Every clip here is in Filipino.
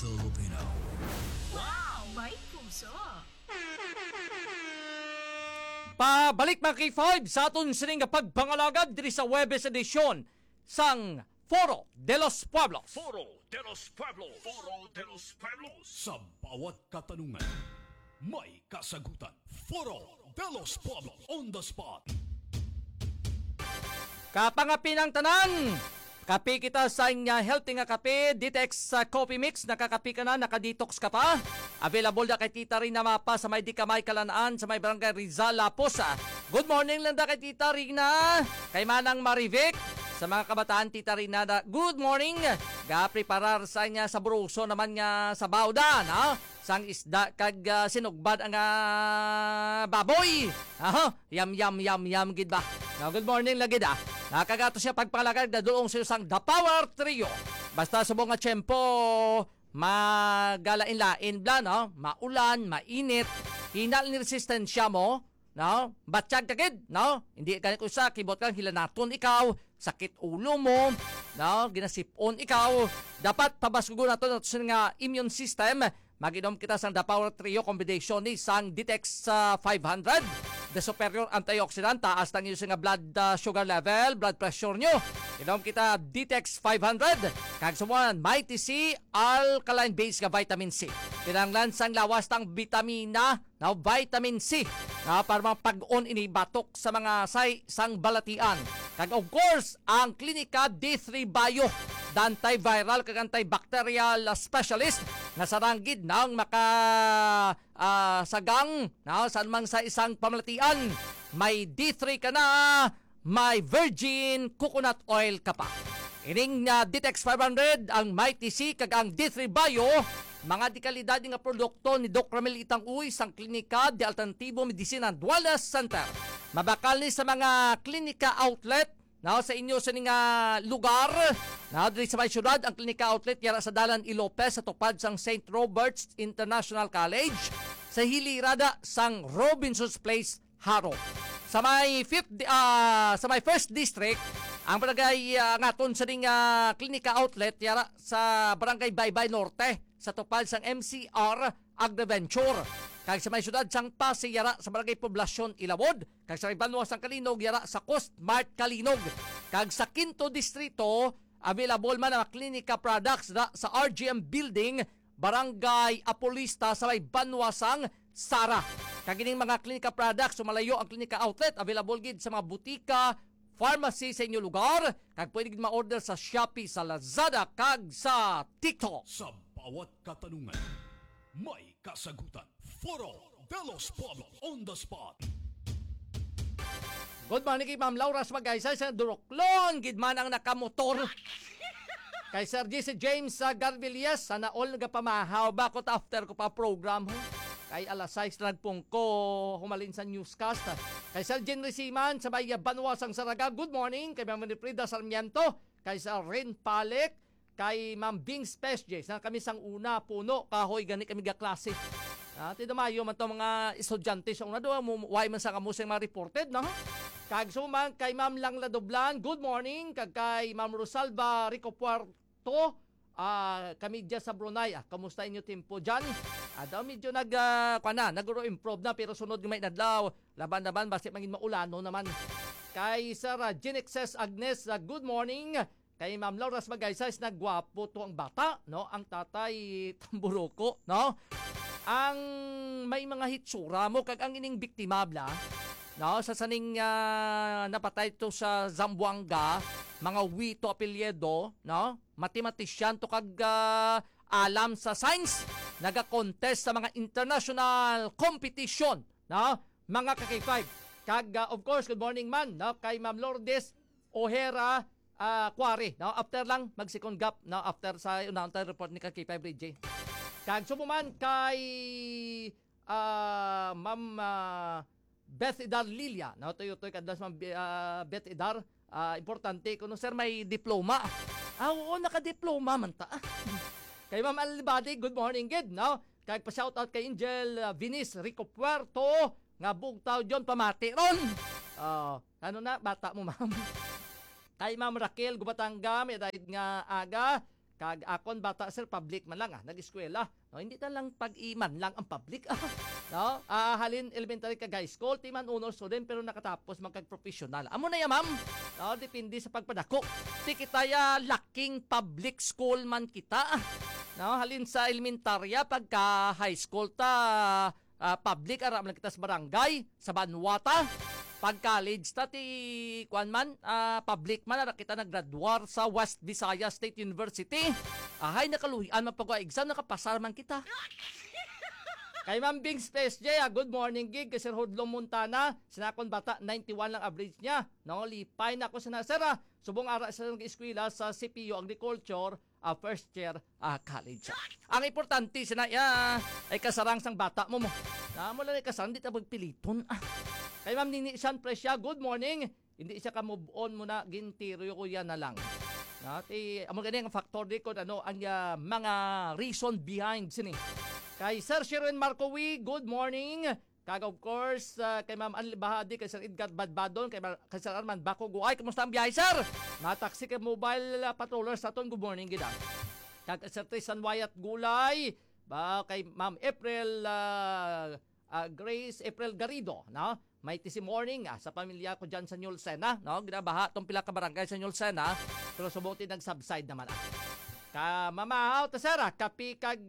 Filipino. Wow! May puso! Pabalik mga K5 sa aton sining pagpangalagad diri sa Webes edisyon sang Foro de los Pueblos. Foro de los Pueblos. Foro de los Pueblos. Sa bawat katanungan, may kasagutan. Foro de los Pueblos. On the spot. Kapangapi ng tanan, kape kita sa inya healthy nga kape, Ditex Coffee Mix, nakakapi ka na, nakadetox ka pa. Available na kay Tita Rina Mapa sa may Dikamay Kalanaan, sa may Barangay Rizal, Lapos. Good morning lang da kay Tita Rina, kay Manang Marivic, sa mga kabataan Tita Rina, good morning. Ga-preparar sa inya sa bruso naman nga sa bawda, no? Sang isda kag sinugbad ang baboy. Yam yam yam yam gid ba. Now, good morning lagi da. Nakagato siya pagpalagag na doong sa isang The Power Trio. Basta subong nga tiyempo, magalain-lain bla, no? Maulan, mainit, hinal ni resistensya mo, no? Batsyag kagid, no? Hindi ka usa, kibot kang hilanaton ikaw, sakit ulo mo, no? Ginasipon ikaw. Dapat pabaskugo na to sa nga immune system. Mag-inom kita sa The Power Trio combination ni sang Ditex 500. The superior antioxidant, taas ng iyong blood sugar level, blood pressure nyo. Inom kita Ditex 500. Kag sumuan, Mighty C, alkaline base nga vitamin C. Kinanglan sang lawas ng vitamina na vitamin C na para mapag-on ini batok sa mga sang balatian. Kag of course, ang Klinika D3 Bio, the antiviral kag antibacterial specialist nga saranggid nang sagang na saan man sa isang pamalatian. May D3 ka na, may virgin coconut oil ka pa. Ining Ditex 500, ang Mighty C kag ang D3 Bio, mga dekalidad nga produkto ni Doc Ramil Itang Uy sang Klinika de Alternativo Medicina and Wellness Center. Mabakal ni sa mga klinika outlet na sa inyo sa nga lugar. Na diri sa may syudad, ang klinika outlet yara sa Dalan Ilopez sa tupad sang St. Robert's International College sa hilirada sang Robinson's Place, Haro. Sa may first district, ang barangay ngaton sa ding klinika outlet yara sa barangay Baybay Norte sa tupad sang MCR Agriventure. Kag sa may syudad sang Pasig yara sa barangay Poblasyon Ilawod. Kag sa may Banwa sang Kalinog yara sa Coast Mart Kalinog. Kag sa Quinto Distrito, available man ang klinika products sa RGM Building, Barangay Apolista sa may Banwasang Sara. Kagining mga klinika products, sumalayo ang klinika outlet, available gid sa mga butika, pharmacy sa inyong lugar, kag pwede gid ma-order sa Shopee, sa Lazada, kag sa TikTok. Sa bawat katanungan, may kasagutan. Foro de los Pueblos. On the spot. Good morning kay Ma'am Laura sa Magaysay sa Duroklon, gid man ang nakamotor. Kay Sir Jesse James sa Garvillas, sana all nagapamahaw bakot after ko pa program. Kay alas 6 na nagpong ko humalin sa newscast. Kay Sir Jenry Siman sa Baya Banwasang Saraga, good morning. Kay Ma'am Frida Sarmiento, kay Sir Ren Palek, kay Ma'am Bing Spesjes, na kami sang una puno, kahoy gani kami ga klase. Tidamayo man to mga estudyante sa una doon, why man sa kamusang mga reported, no? Kag suman kay Ma'am Langla Doblan, good morning. Kag kay Ma'am Rosalba Rico Puerto, kami dyan sa Brunei. Kamusta inyo tempo dyan? Daw medyo nag-improve na, pero sunod may nadlaw. Laban-laban, basit maging maulano naman. Kay Sir Genexes Agnes, good morning. Kay Ma'am Laura Magaysay, nagwapo to ang bata, no? Ang tatay Tamburuko, no? Ang may mga hitsura mo, kag ang ining biktima bla, no, sa saning napatay to sa Zamboanga, mga Wito apelyedo, no? Matematisyan to kag alam sa science, naga-contest sa mga international competition, no? Mga ka-K5. Kag of course, good morning man, no? Kay Ma'am Lourdes O'Hara Quarry, no? After lang mag-second gap, no? After sa unang report ni K5 Bridge. Kag sumuman kay Ma'am Beth Idar Lilia, no, toy kadlas Ma'am Beth Idar, importante kuno sir may diploma. Oo, naka-diploma man ta. Kay Ma'am Alibadi, good morning gid, no. Kay pa-shout out kay Angel Vinis Rico Puerto, nga bugtaw John pamati ron. Ano na bata mo ma'am? Kay Ma'am Raquel Gubatanga, may dahil nga aga. Kag akon bata sir public man lang nag-eskwela. No, hindi ta lang pag-iman lang ang public. No? Halin elementary kag high school timan honor student pero nakatapos magkag-professional. Amo na ya ma'am. No, depende sa pagpadako. Ti kita ya laking public school man kita. No, halin sa elementarya pagka high school ta public ara man kita sa barangay, sa Banwata. Pag college ta ti kuan man public man ara kita naggraduar sa West Visayas State University. Ahay nakaluhian man pag exam nakapasar man kita. Kay Ma'am Bing Space J, good morning gig kay Sir Hudlong Montana. Sinakon bata 91 lang average niya. No, lipay na ako sa sir. Subong ara sa eskwela sa CPU Agriculture first year college. Ang importante sina ay kasarang sang bata mo. Na mo lang kasarang di ta magpiliton. Kay Ma'am Nini San Presya, good morning. Hindi siya ka move on muna gintiro ko yan na lang. Amo gani ang factor di ko ano ang mga reason behind sini. Kay Sir Sherwin Marcowi, good morning. Kag of course kay Ma'am Anli Bahadi, kay Sir Edgar Badbadon, kay Sir Arman Bako Guay, kumusta ang biyahe sir? Mataksi kay mobile patrollers aton, good morning gid. Kag Sir Trisan Wyatt Gulay, kay Ma'am April Grace April Garrido, no? May tisi morning sa pamilya ko dyan sa Nyulsena, no? Ginabaha tong pila ka barangay sa Nyulsena, pero subuti nag-subside naman. Mamahaw ta sir, kapi kag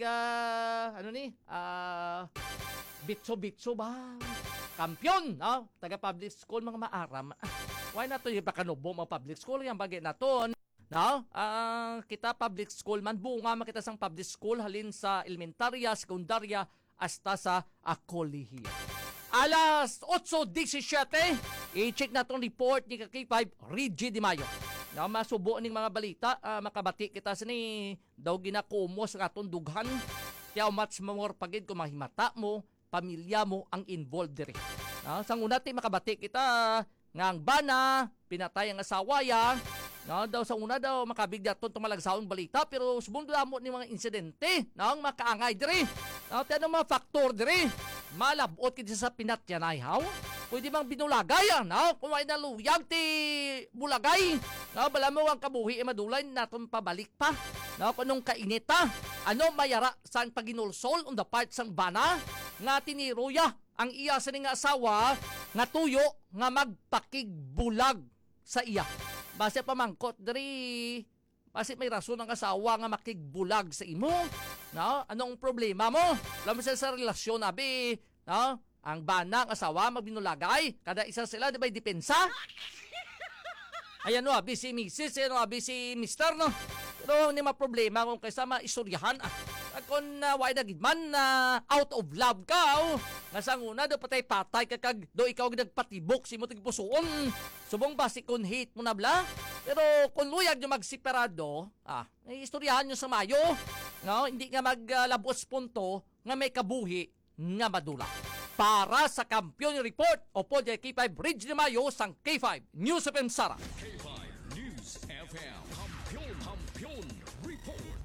bitso ba? Kampiyon, no? Taga public school mga maaram. Why not yung pakanubo mga public school yang bagay naton? No? Kita public school man bunga makita sang public school halin sa elementarya, sekundarya hasta sa kolehiyo. Alas 8:17, i-check na itong report ni K5 Reggie Di Mayo. Na masubo ning mga balita, makabati kita sini daw ginakumos nga itong dughan. Kaya much more pagid kung mahimata mo, pamilya mo ang involved diri. Sang una ti makabati kita nga ang bana, pinatay ang asawa ya. Daw sa una daw makabigdat itong tumalagsaong balita pero subong damo ni mga insidente nang makaangay diri. Tiyan ang mga faktor diri. Malabot kita sa pinatyanay, haw? Pwede bang binulagay, Kung may naluyag, ti bulagay. Bala mo ang kabuhi, madulay, natin pabalik pa. Kung nung kainita, mayara saan paginulsol, on the part sang bana, nga tiniruya, ang iya sa nga asawa, nga tuyo, nga magpakigbulag sa iya. Base pamangkot, dari, base may rason ang asawa nga makigbulag sa imo. Anong problema mo? Alam mo sa relasyon, abi, ang bana, ang asawa, magbinulagay. Kada isa sila, di ba, depensa? Ayan, abi si Mrs., abi si Mr., no? Pero hindi ma-problema kung kaysa maistoryahan. Kung why na gidman out of love ka, nga sa una, do patay-patay kakag, do ikaw nagpatibok, si mo tigpusoon. Subong basi kung hate mo na bla. Pero kung luyag nyo magsiperado, istoryahan nyo sa mayo. No, hindi nga maglabos punto nga may kabuhi nga madula. Para sa Kampiyon Report o po K5 Bridge de Mayo sang K5 News FM Sara. K5 News FM Kampiyon Report.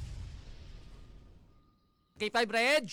K5 Reg.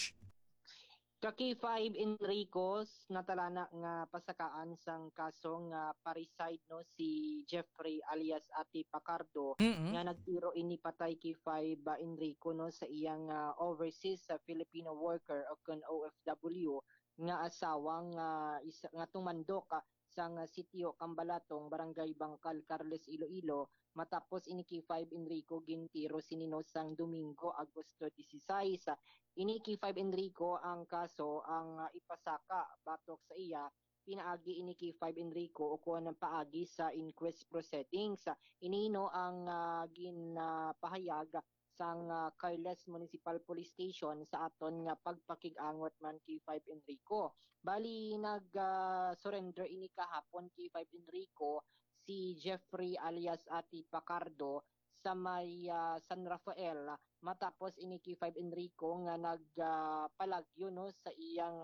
K5 Enricos natalana nga pasakaan sang kasong pariside no si Jeffrey alias Ati Pacardo nga nagtiro ini patay K5 Enrico no sa iyang overseas Filipino worker o kun OFW nga asawang isa nga tumandok sang sitio Cambalatong Barangay Bangkal Carles Iloilo matapos ini K5 Enrico gintiro sinino sang Domingo Agosto 16. Ini K5 Enrico ang kaso ang ipasaka batok sa iya pinaagi ini K5 Enrico o kuan ng paagi sa inquest proceedings. Inino ang ginpahayag sang Carles Municipal Police Station sa aton nga pagpakig-angot man K5 Enrico. Bali nag-surrender ini kahapon K5 Enrico si Jeffrey alias Ati Pacardo sa may San Rafael matapos ini K5 Enrico nga nagpalagyo no sa iyang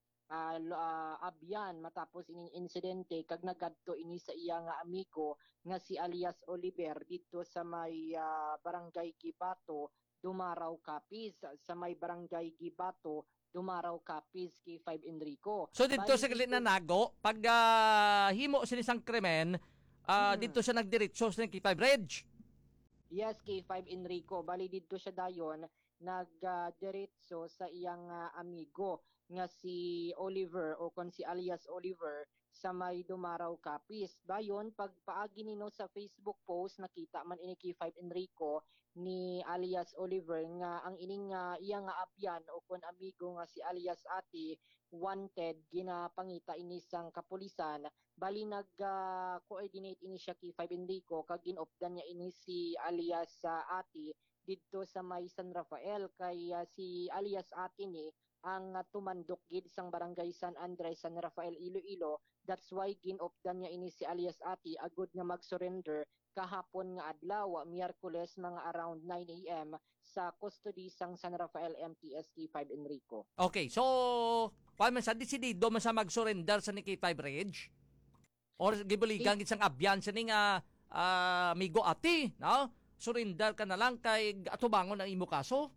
abyan matapos ining insidente kag nagadto ini sa iyang amigo nga si alias Oliver dito sa may Barangay Gibato Dumaraw Capiz sa may Barangay Gibato Dumaraw Capiz K5 Enrico. So dito sa galit na nago pag himo sinisang krimen dito siya nagdiretso sa K5 Reg. Yes, K5 Enrico. Bali dito siya dayon nagdiretso sa iyang amigo nga si Oliver o kon si alias Oliver sa may Dumaraw Capiz. Dayon pagpaagi nino sa Facebook post nakita man ini K5 Enrico ni alias Oliver nga ang ining iya nga abyan o kon amigo nga si alias Ati wanted ginapangita ini sang kapulisan. Bali nag-coordinate ini siya kay Five Enrico kag ginopdan niya ini si alias Ati didto sa may San Rafael kay si alias Ati ni ang tumandok gid sang barangay San Andres San Rafael Iloilo. That's why ginopdan niya ini si alias Ati agud nga mag-surrender kahapon nga adlaw Miyerkules mga around 9 AM sa custody sang San Rafael MTST 5 Enrico. Okay, so kuan man sa desidido man sa mag-surrender sa ni K5 Reg? Or gibuligan gid sang abyan sa ni nga amigo Ati, no? Surrender ka na lang kay atubangon ang imo kaso?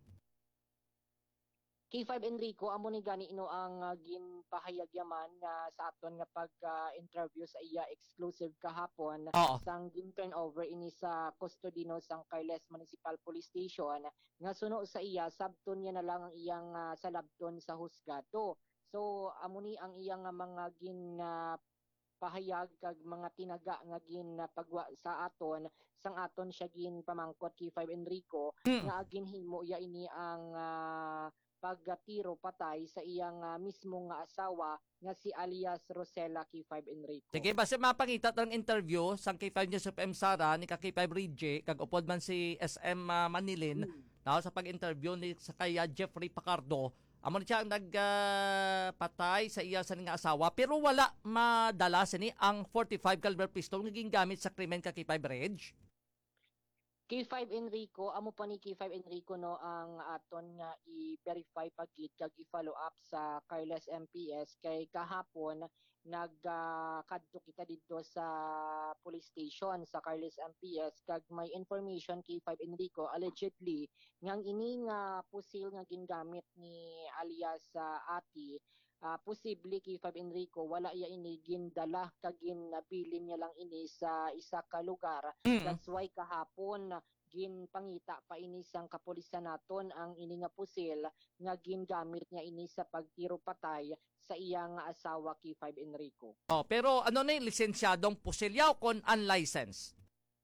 K5 Enrico amo ni gani ino ang ginpahayag yaman nga sa aton nga pag-interview sa iya exclusive kahapon Oo. sang gin-turn over ini sa custody no sang Carles Municipal Police Station nga suno sa iya sabton niya na lang ang iyang salabton sa husgado. So amo ni ang iyang mga pahayag kag mga tinaga nga ginpagwa sa aton sang aton siya ginpamangkot K5 Enrico nga ginhimo ya ini ang pagtiro patay sa iyang mismong asawa nga si alias Rosella K5 Enrico. Sige, basta mapangita ang interview sang K5 News of M. Sara ni K5 Rigi kag upod man si SM Manilin no, sa pag-interview ni sa kaya Jeffrey Pacardo. Amo ni siya ang nagpatay sa iya sa nga asawa pero wala madala sini ang 45 caliber pistol nga gingamit sa krimen ka K5 Reg. K5 Enrico, amo pa ni K5 Enrico no ang aton nga i-verify pagit kag i-follow up sa Carles MPS kay kahapon nagkadto kita dito sa police station sa Carles MPS kag may information K5 Enrico allegedly ngang ini nga pusil nga gingamit ni alias Ati posible K5 Enrico wala iya ini gindala kag ginabilin niya lang ini sa isa ka lugar. That's why kahapon ginpangita pa ini sang kapulisan naton ang ini nga pusil nga gingamit niya ini sa pagtiro patay sa iyang asawa K5 Enrico. Oh, pero ano ni lisensyadong pusilyaw kon unlicensed?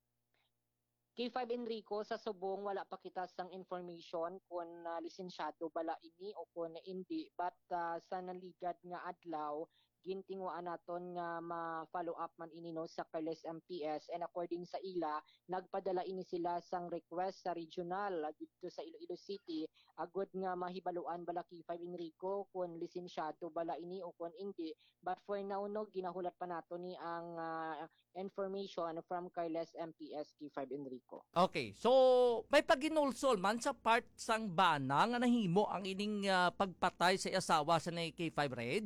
K5 Enrico sa subong wala pa kita sang information kung lisensyado bala ini o kung hindi but sa naligad nga adlaw gintingwaan naton nga ma-follow up man ini no sa Carles MPS and according sa ila nagpadala ini sila sang request sa regional dito sa Iloilo City agud nga mahibaluan bala K5 Enrico kung lisensyado bala ini o kung hindi but for now no ginahulat pa nato ni ang information from Carles MPS K5 Enrico. Okay, so may paginulsol man sa part sang bana nga nahimo ang ining pagpatay sa asawa sa ni K5 Reg?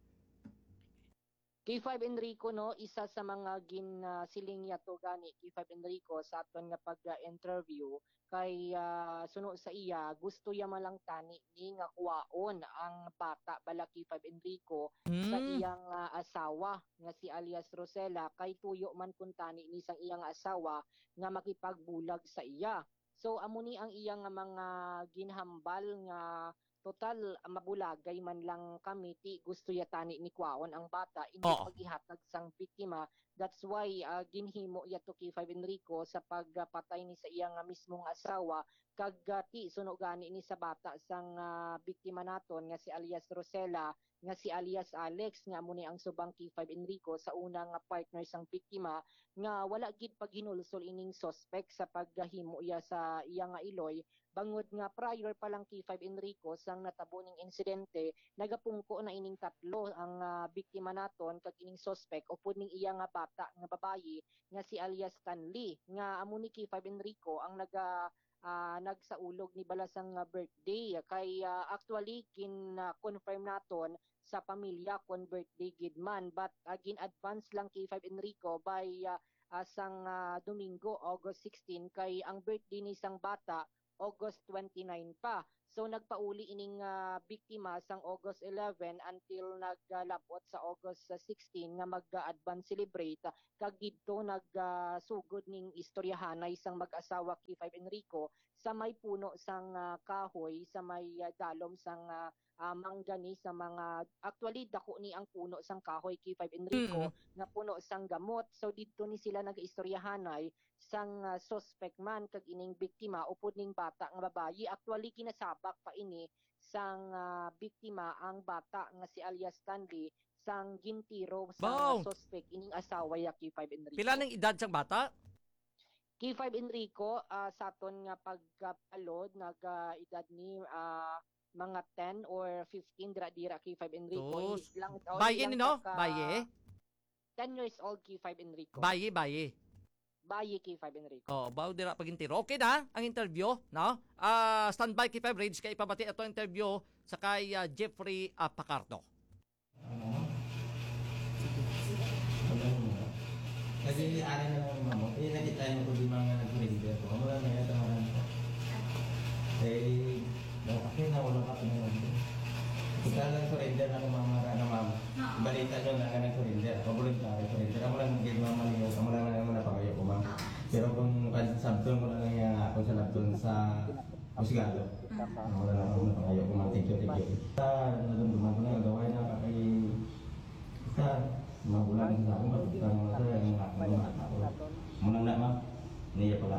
K5 Enrico no isa sa mga ginsiling niya to gani K5 Enrico sa aton nga pag-interview kay suno sa iya gusto ya man lang tani ni nga kuwaon ang bata bala K5 Enrico sa iyang asawa nga si alias Rosella kay tuyo man kun tani ni sang iyang asawa nga makipagbulag sa iya. So amo ni ang iyang mga ginhambal nga total mabulagay man lang kami ti gusto yatani ni kwaon ang bata hindi paghihatag sang biktima. That's why ginhimo yato K5 Enrico sa pagpatay ni sa iyang mismong asawa kag ti suno gani ni sa bata sang biktima naton nga si alias Rosella nga si alias Alex nga amo ni ang subang K5 Enrico sa unang partner sang biktima nga wala gid paghinulsol ining suspect sa paghimo iya sa iya nga iloy bangod nga prior pa lang K5 Enrico sang natabo ning insidente nagapungko na ining tatlo ang biktima naton kag ining suspect upod ning iya nga bata nga babayi nga si alias Stanley nga amo ni K5 Enrico ang nagsaulog ni balasang birthday kay actually confirm naton sa pamilya kon birthday gid man but again advance lang K5 Enrico by sang Domingo August 16 kay ang birthday ni sang bata August 29 pa. So nagpauli ining biktima sang August 11 until naglabot sa August 16 nga mag-advance celebrate kag didto nagsugod ning istoryahanay sang mag-asawa K5 Enrico sa may puno sang kahoy sa may dalom sang manggani sa mga actually dako ni ang puno sang kahoy K5 Enrico nga puno sang gamot. So didto ni sila nag-istoryahanay sang suspect man kag ining biktima upod ning bata nga babayi. Actually kinasabak pa ini sang biktima ang bata nga si alias Stanley sang gintiro sang suspect ining asawa ya K5 Enrico. Pila ning edad sang bata? K5 Enrico saton nga pagpalod nag-edad ni mga 10 or 15 dira K5 Enrico. Baye ni no? Baye? 10 years old K5 Enrico. Baye. Baye K5 Enrico. Bawo dira pagintiro. Okay na ang interview, no? Standby K5 Rage kay ipabati ato interview sa kay Jeffrey Pacardo. Kasi ari na lang mamo, nakita mo ko di mga nag-reader ko. Amo lang na tawaran ko. Bakit na wala ka pinag-reader? Kita lang surrender ako mamara na mama. Balita nyo na nag-surrender. Voluntary surrender. Amo lang naging mamaliw. Amo lang naman napakayo ko ma'am. Pero kung sabton ko lang nga ako sa labton sa Osgalo. Amo lang naman napakayo ko ma'am. Thank you. Nadumduman ko na gawin na kay isa. Magulang sa akin, bukan mga yang ako. Munang na ma'am, niya pala.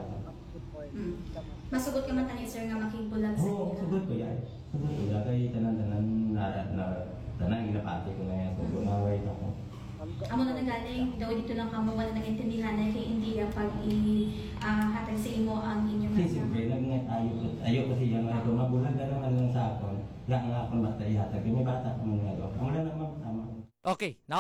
Masugot ka man tani sir nga makigbulag sa Oo, sugot ko yan. Sugot ko yan. Kaya tanan-tanan tanan ginapati ko na yan. Sugot na way ako. Amo na nagaling, daw dito lang kamo wala nang intindihan na kay India pag hatag sa imo ang inyong Kasi siyempre, ayaw kasi yan nga ito. Mabulag na naman lang sa akon. Nga akon basta ihatag. May bata ko man nga ito. Amo lang naman, tama. Okay, now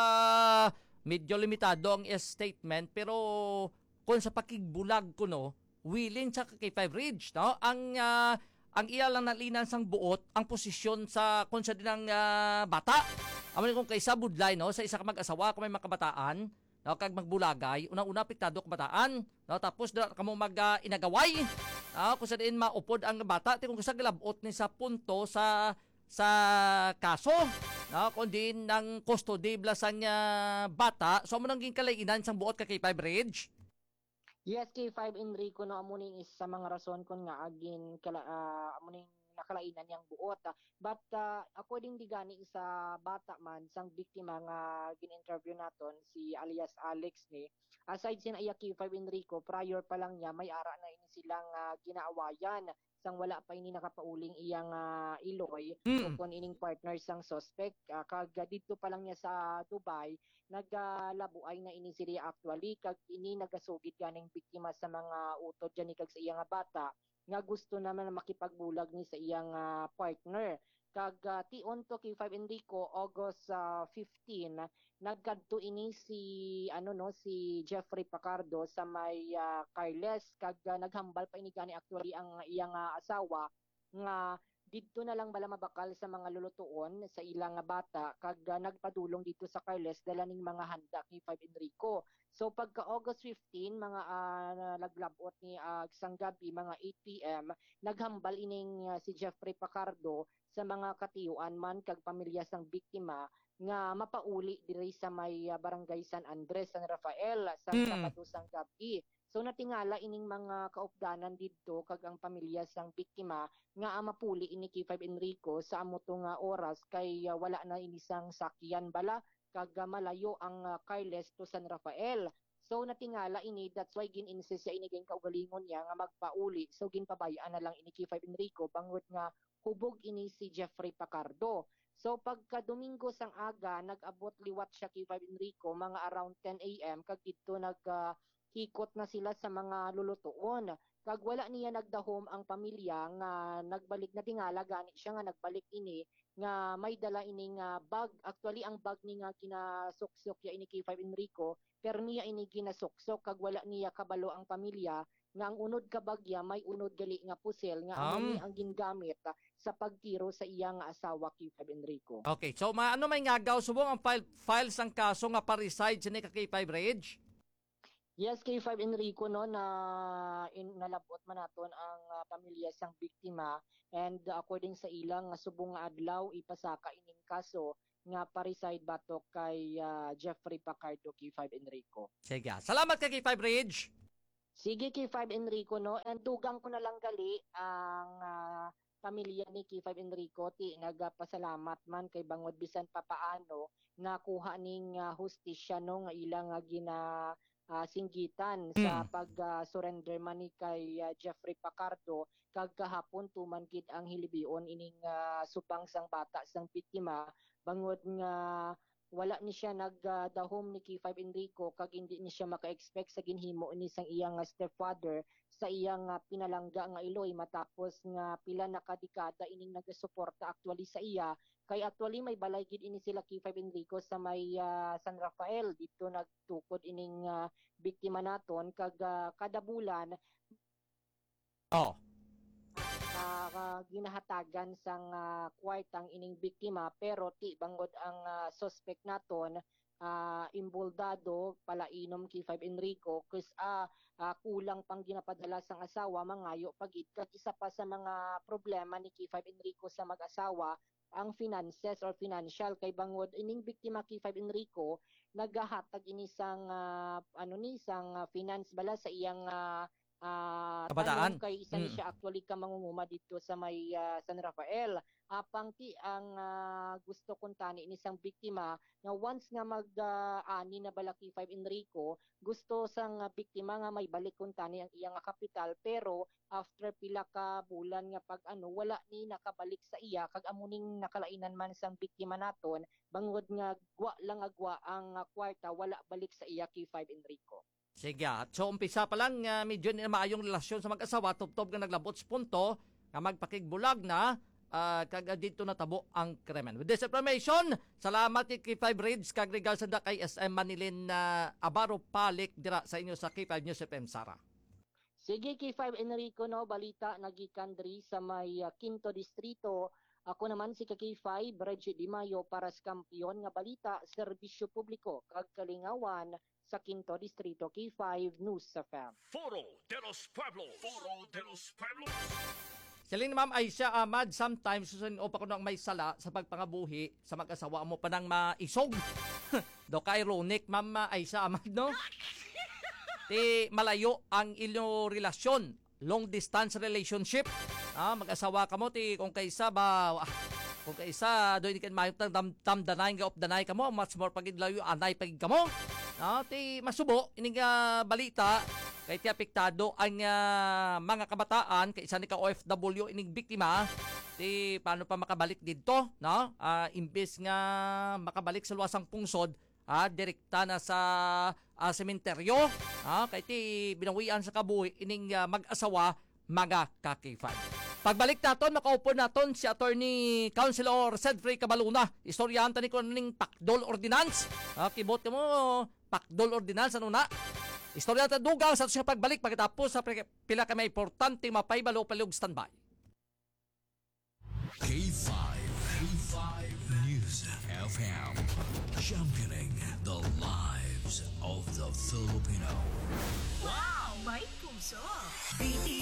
medyo limitado ang statement pero kung sa pakigbulag ko no, willing sa K5 Ridge, no? Ang iya lang nalinan sang buot ang posisyon sa kung sa dinang bata. Amo kung kaysa budlay no sa isa ka mag-asawa kung may makabataan, no kag magbulagay, unang-una apektado kabataan, no tapos dira kamo inagaway. Kung sa diin maupod ang bata, ti kung sa gilabot ni sa punto sa kaso, no, kundi ng custody blasang bata, so mo nang ginkalainan sang buot ka K5 Ridge? Yes, K5 Enrico no amo ning isa sa mga rason kon nga agin amo ning nakalainan yang buot. But according di gani sa bata man sang biktima nga gin-interview naton si alias Alex ni, aside sin iya K5 Enrico, prior pa lang niya may ara na ini silang ginaawayan sang wala pa ini nakapauling iyang iloy kung ining partner sang suspect. Kag dito pa lang niya sa Dubai naglabuay na ini sila actually kag ini nagasugid ganing biktima sa mga utod dyan kag sa iyang bata nga gusto naman makipagbulag ni sa iyang partner. Kag tion to K5 Enrico August 15 nagkadto ini si si Jeffrey Pacardo sa may Carles kag naghambal pa ini gani actually ang iyang asawa nga didto na lang bala mabakal sa mga lulutuon sa ilang bata kag nagpadulong dito sa Carles dala ning mga handa K5 Enrico. So pagka August 15 mga naglabot ni isang gabi mga 8 PM naghambal ining si Jeffrey Pacardo sa mga katiyuan man kag pamilya sang biktima nga mapauli diri sa may barangay San Andres, San Rafael sa Sabado sang gabi. So natingala ining mga kaupdanan didto kag ang pamilya sang biktima nga mapuli ini K5 Enrico sa amo to nga oras kay wala na ini sang sakyan bala kag malayo ang Carles to San Rafael. So natingala ini, that's why gin-insist siya ini gin kaugalingon niya nga magpauli. So ginpabayaan na lang ini K5 Enrico bangod nga hubog ini si Jeffrey Pacardo. So pagka Domingo sang aga nag-abot liwat siya K5 Enrico mga around 10 AM kag dito hikot na sila sa mga lulutuon. Kag wala niya nagdahom ang pamilya nga nagbalik na tingala gani siya nga nagbalik ini nga may dala ini nga bag. Actually ang bag ni nga kinasuksok ya ini K5 Enrico pero niya ini ginasuksok kag wala niya kabalo ang pamilya nga ang unod ka bagya may unod gali nga pusel nga amo ni ang gingamit sa pagtiro sa iyang asawa K5 Enrico. Okay, so ano may ngagaw subong ang files ang kaso nga pariside sa K5 Ridge? Yes, K5 Enrico no na nalabot man naton ang pamilya sang biktima and according sa ilang nga subong nga adlaw ipasaka ining kaso nga pariside batok kay Jeffrey Pacardo K5 Enrico. Sige. Salamat kay K5 Ridge. Sige K5 Enrico no and dugang ko na lang gali ang pamilya ni K5 Enrico ti nagapasalamat man kay bangod bisan papaano nakuha ning hustisya no nga ilang singgitan sa pag-surrender man ni kay Jeffrey Pacardo kag kahapon tuman gid ang hilibion ining subang sang bata sang biktima bangod nga wala ni siya nagdahom ni K5 Enrico kag hindi ni siya maka-expect sa ginhimo ni sang iyang stepfather sa iyang pinalangga nga iloy matapos nga pila na kadekada ining nagasuporta actually sa iya kay actually may balay gid ini sila K5 Enrico sa may San Rafael dito nagtukod ining biktima naton kag kada bulan ginahatagan sang kwartang ining biktima pero ti bangod ang suspect naton imboldado palainom K5 Enrico kus kulang pang ginapadala sang asawa mangayo pagid kag isa pa sa mga problema ni K5 Enrico sa mag-asawa ang finances or financial kay bangod ining biktima K5 Enrico nagahatag ini sang sang finance bala sa iyang Kabataan. Kay isa ni siya actually ka mangunguma dito sa may San Rafael. Apang ti ang gusto kong tani ni isang biktima nga once nga mag-ani na balaki 5 Enrico, gusto sang biktima nga may balik kong tani ang iyang kapital pero after pila ka bulan nga pag wala ni nakabalik sa iya kag amuning nakalainan man sang biktima naton bangod nga gwa lang agwa ang kwarta wala balik sa iya kay 5 Enrico. Sige. So umpisa pa lang medyo na maayong relasyon sa mag-asawa tubtob nga naglabot sa punto nga magpakigbulag na kag dito natabo ang krimen. With this information, salamat kay K5 Ridge kag regal sa kay SM Manilin Abaro Palik dira sa inyo sa K5 News FM Sara. Sige K5 Enrico no balita nagikan diri sa may Quinto Distrito. Ako naman si K5 Reggie Di Mayo para sa kampiyon nga balita serbisyo publiko kag kalingawan sa Quinto Distrito K5 News FM. Foro de los Pueblos. Foro de los Pueblos. Siling Ma'am Aisha Ahmad, sometimes susunin o pa ko nang may sala sa pagpangabuhi sa mag-asawa mo pa nang maisog. Do ka ironic Ma'am Aisha Ahmad no? Ti malayo ang inyong relasyon, long distance relationship. Mag-asawa ka mo ti kung kaysa do hindi ka mayo damdanay nga opdanay ka mo, much more pagid layo anay pagid ka mo. Ti masubo ining balita kay ti apektado ang mga kabataan kay isa ni ka OFW ining biktima ti paano pa makabalik didto no imbes nga makabalik sa luwasang pungsod direkta na sa sementeryo kay ti binawian sa kabuhi ining mag-asawa mga kakifan. Pagbalik naton makaupo naton si Attorney Councilor Cedric Cabaluna, istoryanta ni ko ning Pakdol Ordinance. Kibot ka mo Pakdol Ordinance ano na? Istorya ta dugang sa siya pagbalik pagkatapos sa pila ka may importante mapaybalo palug standby. K5 News FM, championing the lives of the Filipino. Wow! May puso!